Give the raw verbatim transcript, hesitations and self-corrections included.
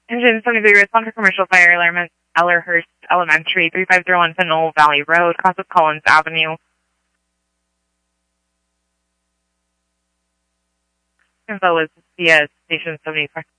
Engine seventy-three, respond to commercial fire alarm at Ellerhurst Elementary, three five zero one Fennell Valley Road, cross of Collins Avenue. Info is via station seventy-four.